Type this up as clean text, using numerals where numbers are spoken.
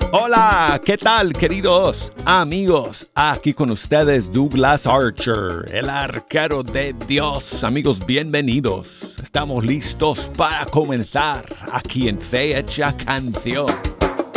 Hola, ¿qué tal, queridos amigos? Aquí con ustedes Douglas Archer, el arquero de Dios. Amigos, bienvenidos. Estamos listos para comenzar aquí en Fecha Canción.